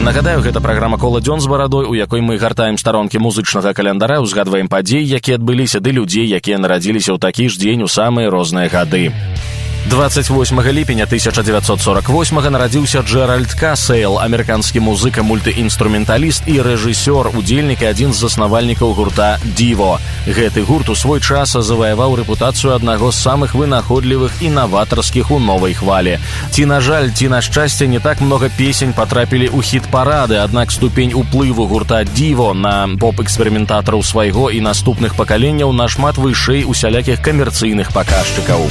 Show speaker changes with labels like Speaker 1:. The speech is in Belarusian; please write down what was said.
Speaker 1: Нагадаю, гэта праграма «Кола дзён з барадой», у якой мы гартаем старонкі музычнага календара, узгадваем падзеі, якія адбыліся, ды людзей, якія нарадзіліся ў такі ж дзень у самыя розныя гады. 28 ліпеня 1948 нарадзіўся Джеральд Касейл, амерыканскі музыка, мультыінструменталіст і рэжысёр, удзельнік і адзін з заснавальнікаў гурта «Диво». Гэты гурт у свой час заваяваў рэпутацыю аднаго з самых вынаходлівых і наватарскіх у новай хвалі. Ці на жаль, ці на шчасце, не так многа песень патрапілі ў хіт-парады, аднак ступень уплыву гурта «Диво» на поп-эксперыментатараў свайго і наступных пакаленняў нашмат вышэй усялякіх камерцыйных паказчыкаў.